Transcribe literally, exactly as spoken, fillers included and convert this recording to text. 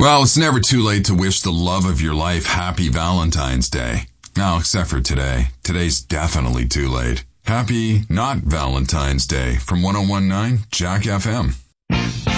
Well, it's never too late to wish the love of your life happy Valentine's Day. Now, except for today. Today's definitely too late. Happy not Valentine's Day from one oh one point nine Jack F M.